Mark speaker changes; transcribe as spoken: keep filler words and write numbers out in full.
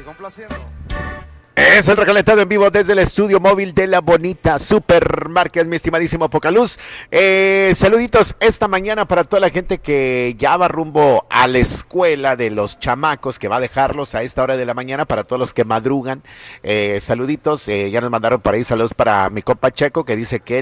Speaker 1: complaciendo.
Speaker 2: Es el recalentado en vivo desde el estudio móvil de la bonita Supermarket, mi estimadísimo Pocaluz. Eh, saluditos esta mañana para toda la gente que ya va rumbo a la escuela de los chamacos, que va a dejarlos a esta hora de la mañana, para todos los que madrugan. Eh, saluditos, eh, ya nos mandaron por ahí saludos para mi compa Checo, que dice que